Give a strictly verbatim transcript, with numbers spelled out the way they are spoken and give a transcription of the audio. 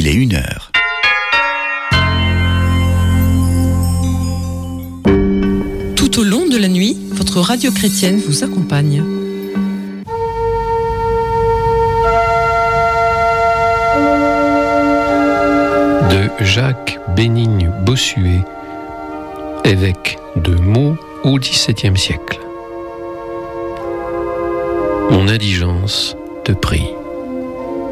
il est une heure. Tout au long de la nuit, votre radio chrétienne vous accompagne. De Jacques Bénigne Bossuet, évêque de Meaux au dix-septième siècle. Mon indigence te prie.